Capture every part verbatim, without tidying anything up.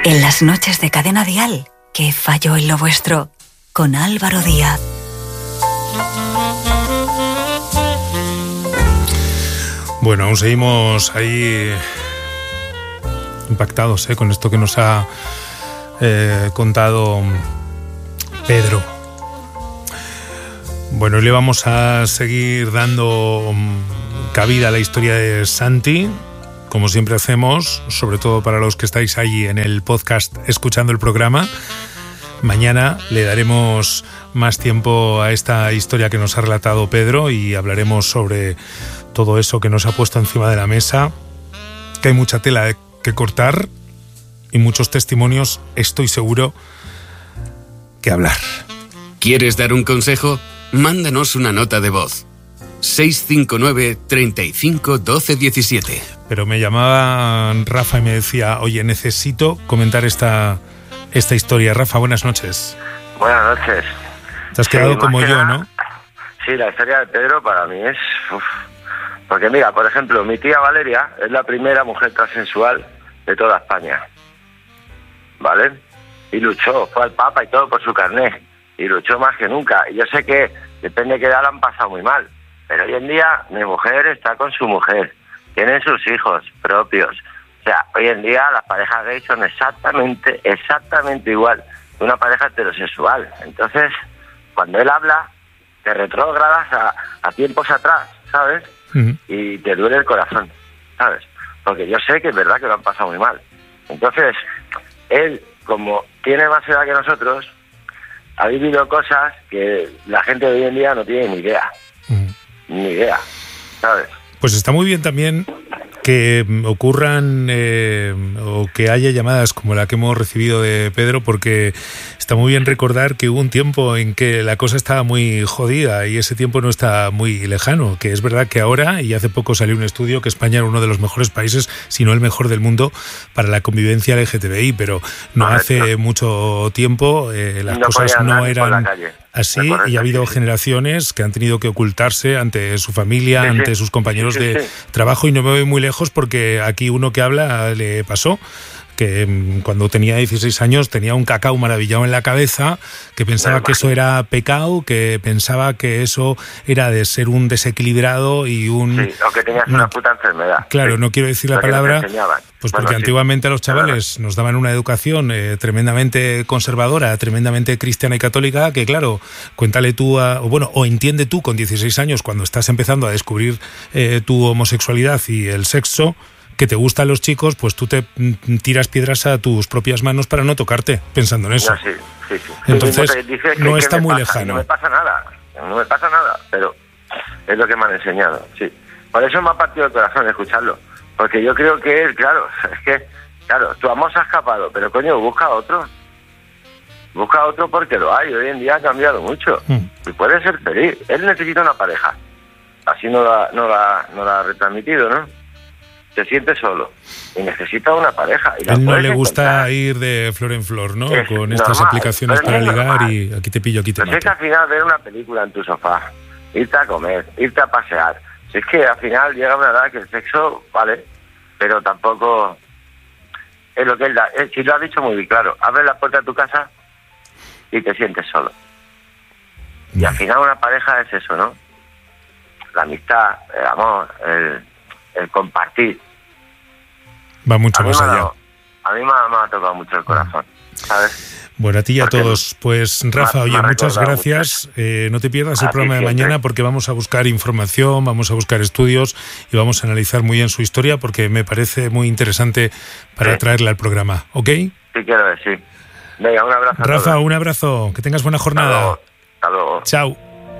En las noches de Cadena Dial, que falló en lo vuestro, con Álvaro Díaz. Bueno, aún seguimos ahí impactados ¿eh? con esto que nos ha eh, contado Pedro. Bueno, le vamos a seguir dando cabida a la historia de Santi, como siempre hacemos, sobre todo para los que estáis allí en el podcast escuchando el programa. Mañana le daremos más tiempo a esta historia que nos ha relatado Pedro y hablaremos sobre todo eso que nos ha puesto encima de la mesa, que hay mucha tela que cortar y muchos testimonios, estoy seguro, que hablar. ¿Quieres dar un consejo? Mándanos una nota de voz. seis cinco nueve, treinta y cinco, doce diecisiete. Pero me llamaba Rafa y me decía, oye, necesito comentar esta, esta historia. Rafa, buenas noches. Buenas noches. Te has quedado sí, como yo, nada, ¿no? Sí, la historia de Pedro para mí es... Uf. Porque mira, por ejemplo, mi tía Valeria es la primera mujer transexual de toda España. ¿Vale? Y luchó, fue al Papa y todo por su carnet. Y luchó más que nunca. Y yo sé que, depende de qué edad, la han pasado muy mal. Pero hoy en día mi mujer está con su mujer. Tienen sus hijos propios. O sea, hoy en día las parejas gays son exactamente, exactamente igual que una pareja heterosexual. Entonces, cuando él habla, te retrógradas a, a tiempos atrás, ¿sabes? Uh-huh. Y te duele el corazón, ¿sabes? Porque yo sé que es verdad que lo han pasado muy mal. Entonces, él, como tiene más edad que nosotros, ha vivido cosas que la gente de hoy en día no tiene ni idea. Uh-huh. Ni idea, ¿sabes? Pues está muy bien también que ocurran eh, o que haya llamadas como la que hemos recibido de Pedro, porque está muy bien recordar que hubo un tiempo en que la cosa estaba muy jodida y ese tiempo no está muy lejano, que es verdad que ahora, y hace poco salió un estudio, que España era uno de los mejores países, si no el mejor del mundo, para la convivencia L G T B I, pero no Correcto. hace mucho tiempo eh, las no cosas no eran así y ha habido generaciones que han tenido que ocultarse ante su familia, sí, ante sí. sus compañeros sí, sí, de sí. trabajo, y no me voy muy lejos porque aquí uno que habla le pasó que cuando tenía dieciséis años tenía un cacao maravillado en la cabeza, que pensaba que eso era pecado, que pensaba que eso era de ser un desequilibrado y un... Sí, o que tenías una puta enfermedad. Claro, sí. no quiero decir la palabra, pues porque bueno, antiguamente sí. a los chavales nos daban una educación eh, tremendamente conservadora, tremendamente cristiana y católica, que claro, cuéntale tú, a, o bueno, o entiende tú con dieciséis años, cuando estás empezando a descubrir eh, tu homosexualidad y el sexo, que te gustan los chicos, pues tú te tiras piedras a tus propias manos para no tocarte, pensando en eso. No, sí, sí, sí. Entonces, sí, dice que, no que está muy pasa, lejano. No me pasa nada, no me pasa nada, pero es lo que me han enseñado, sí. Por eso me ha partido el corazón escucharlo, porque yo creo que él, claro, es que, claro, tu amor se ha escapado, pero coño, busca otro. Busca otro porque lo hay, hoy en día ha cambiado mucho. Mm. Y puede ser feliz. Él necesita una pareja. Así no la, no la, no la ha retransmitido, ¿no? Se siente solo y necesita una pareja. Y a él no le gusta encontrar. Ir de flor en flor, ¿no? Es con estas normal, aplicaciones para ligar normal. Y aquí te pillo, aquí te pues mato. Es que al final ver una película en tu sofá, irte a comer, irte a pasear. Si es que al final llega una edad que el sexo, vale, pero tampoco es lo que él da. Si lo ha dicho muy bien claro, abre la puerta de tu casa y te sientes solo. Y mm. al final una pareja es eso, ¿no? La amistad, el amor, el... el compartir. Va mucho más allá. Dado, a mí me ha, me ha tocado mucho el corazón, ¿sabes? Bueno, a ti y a todos. Pues Rafa, oye, muchas gracias. Eh, no te pierdas el programa de mañana porque vamos a buscar información, vamos a buscar estudios y vamos a analizar muy bien su historia porque me parece muy interesante para sí. traerla al programa. ¿Ok? Sí, quiero decir. Venga, un abrazo. Rafa, a todos. Un abrazo. Que tengas buena jornada. Hasta luego. Hasta luego. Chao.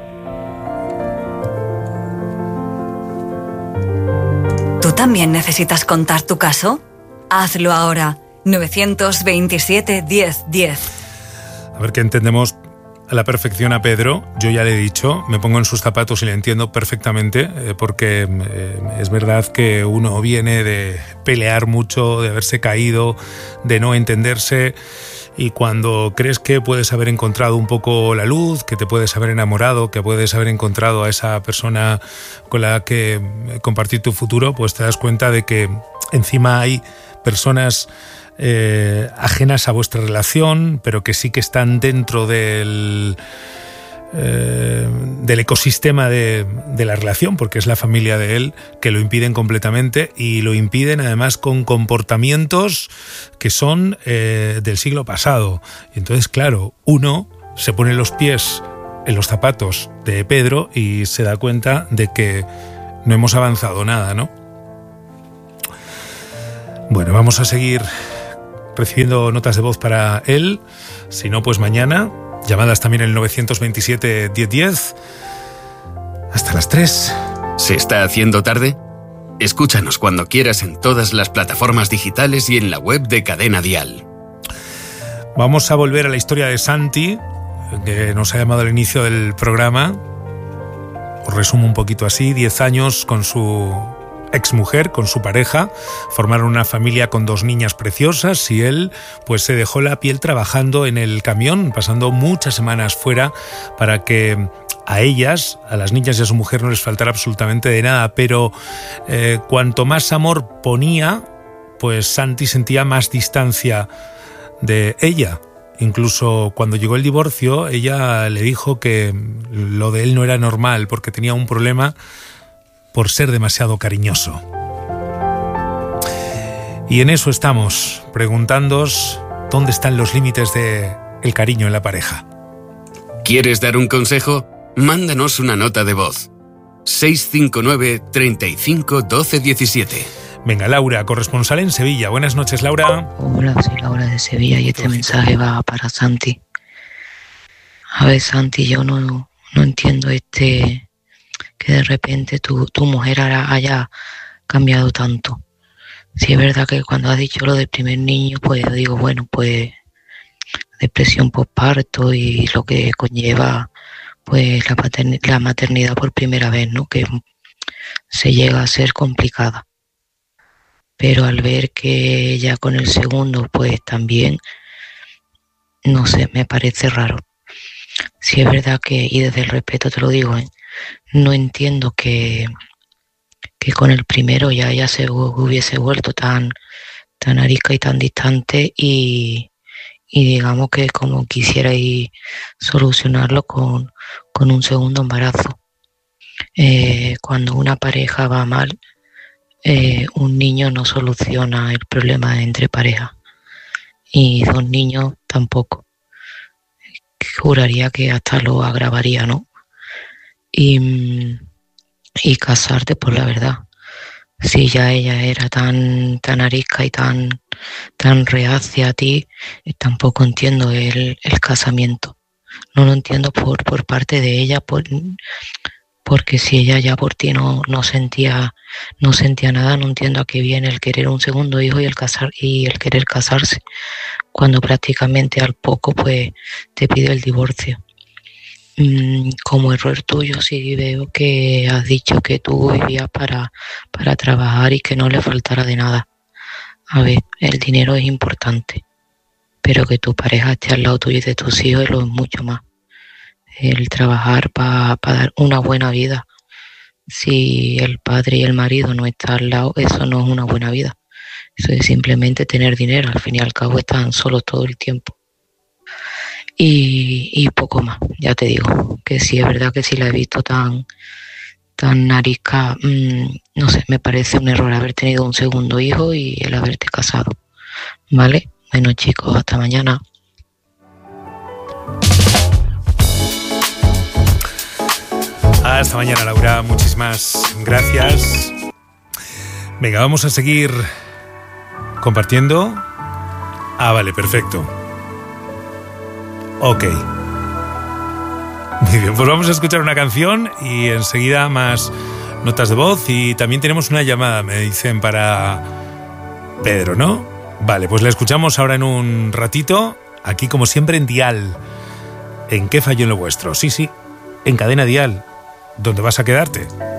¿Tú también necesitas contar tu caso? Hazlo ahora. nueve dos siete, diez, diez. A ver qué entendemos a la perfección a Pedro. Yo ya le he dicho, me pongo en sus zapatos y le entiendo perfectamente, eh, porque eh, es verdad que uno viene de pelear mucho, de haberse caído, de no entenderse. Y cuando crees que puedes haber encontrado un poco la luz, que te puedes haber enamorado, que puedes haber encontrado a esa persona con la que compartir tu futuro, pues te das cuenta de que encima hay personas eh, ajenas a vuestra relación, pero que sí que están dentro del... Eh, del ecosistema de, de la relación, porque es la familia de él, que lo impiden completamente, y lo impiden además con comportamientos que son eh, del siglo pasado. Y entonces, claro, uno se pone los pies en los zapatos de Pedro y se da cuenta de que no hemos avanzado nada, ¿no? Bueno, vamos a seguir recibiendo notas de voz para él, si no, pues mañana. Llamadas también el nueve veintisiete diez diez. Hasta las tres. ¿Se está haciendo tarde? Escúchanos cuando quieras en todas las plataformas digitales y en la web de Cadena Dial. Vamos a volver a la historia de Santi, que nos ha llamado al inicio del programa. Os resumo un poquito así. Diez años con su exmujer, con su pareja, formaron una familia con dos niñas preciosas, y él pues se dejó la piel trabajando en el camión, pasando muchas semanas fuera para que a ellas, a las niñas y a su mujer, no les faltara absolutamente de nada. Pero eh, cuanto más amor ponía, pues Santi sentía más distancia de ella. Incluso cuando llegó el divorcio, ella le dijo que lo de él no era normal, porque tenía un problema por ser demasiado cariñoso. Y en eso estamos, preguntándoos dónde están los límites de el cariño en la pareja. ¿Quieres dar un consejo? Mándanos una nota de voz. seis cinco nueve, treinta y cinco, doce diecisiete. Venga, Laura, corresponsal en Sevilla. Buenas noches, Laura. Hola, soy Laura de Sevilla y este mensaje va para Santi. A ver, Santi, yo no, no entiendo este... que de repente tu, tu mujer haya cambiado tanto. Si es verdad que cuando has dicho lo del primer niño, pues yo digo, bueno, pues depresión postparto y lo que conlleva pues la, paterni- la maternidad por primera vez, ¿no? Que se llega a ser complicada. Pero al ver que ya con el segundo, pues también, no sé, me parece raro. Si es verdad que, y desde el respeto te lo digo, ¿eh? No entiendo que, que con el primero ya ella se hubiese vuelto tan, tan arisca y tan distante y, y digamos que como quisierais solucionarlo con, con un segundo embarazo. Eh, cuando una pareja va mal, eh, un niño no soluciona el problema entre parejas y dos niños tampoco. Juraría que hasta lo agravaría, ¿no? Y, y casarte, por la verdad. Si ya ella era tan, tan arisca y tan, tan reacia a ti, tampoco entiendo el, el casamiento. No lo entiendo por, por parte de ella, por, porque si ella ya por ti no, no sentía, no sentía nada, no entiendo a qué viene el querer un segundo hijo y el casar, y el querer casarse, cuando prácticamente al poco pues te pide el divorcio. Como error tuyo sí veo que has dicho que tú vivías para, para trabajar y que no le faltara de nada. A ver, el dinero es importante, pero que tu pareja esté al lado tuyo y de tus hijos lo es mucho más. El trabajar para pa dar una buena vida. Si el padre y el marido no están al lado, eso no es una buena vida. Eso es simplemente tener dinero. Al fin y al cabo están solos todo el tiempo. Y, y poco más, ya te digo, que sí es verdad que si la he visto tan, tan arisca, mmm, no sé, me parece un error haber tenido un segundo hijo y el haberte casado, ¿vale? Bueno, chicos, hasta mañana. Hasta mañana, Laura, muchísimas gracias. Venga, vamos a seguir compartiendo. Ah, vale, perfecto. Ok. Muy bien, pues vamos a escuchar una canción y enseguida más notas de voz, y también tenemos una llamada, me dicen, para Pedro, ¿no? Vale, pues la escuchamos ahora en un ratito, aquí como siempre en Dial. ¿En qué falló en lo vuestro? Sí, sí, en Cadena Dial, donde vas a quedarte.